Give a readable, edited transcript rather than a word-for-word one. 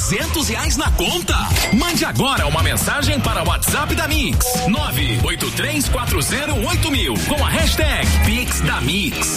R$200 na conta. Mande agora uma mensagem para o WhatsApp da Mix 983408000 com a hashtag Pix da Mix.